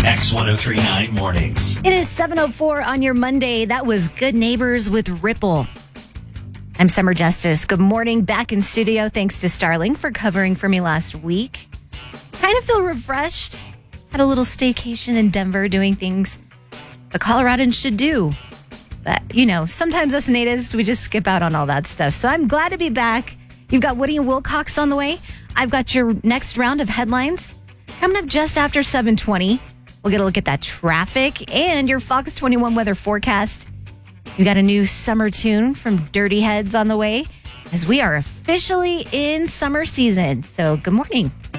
X1039 Mornings. It is 7:04 on your Monday. That was Good Neighbors with Ripple. I'm Summer Justice. Good morning. Back in studio. Thanks to Starling for covering for me last week. Kind of feel refreshed. Had a little staycation in Denver doing things a Coloradan should do. But, sometimes us natives, we just skip out on all that stuff. So I'm glad to be back. You've got Woody and Wilcox on the way. I've got your next round of headlines coming up just after 7:20. We'll get a look at that traffic and your Fox 21 weather forecast. You got a new summer tune from Dirty Heads on the way as we are officially in summer season. So good morning.